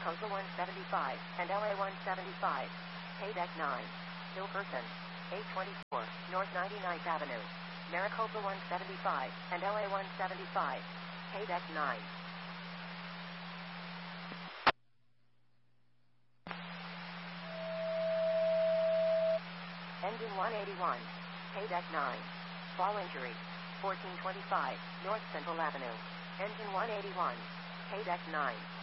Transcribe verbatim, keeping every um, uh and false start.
Maricopa one seventy-five and L A one seventy-five. K-Deck nine. Hill Person. eight twenty-four, North ninety-ninth Avenue. Maricopa one seventy-five and L A one seventy-five. K-Deck nine. Engine one eighty-one. K-Deck nine. Fall injury. fourteen twenty-five, North Central Avenue. Engine one eighty-one. K-Deck nine.